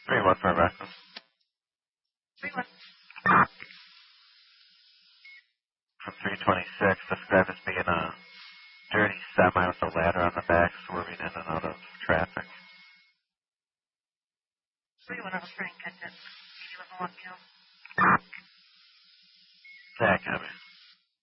3-1 for arrest. 3-1. From 326, described as being a dirty semi with a ladder on the back, swerving in and out of traffic. 3-1 over Frank, catch it. 81 1 kill. Yeah, copy.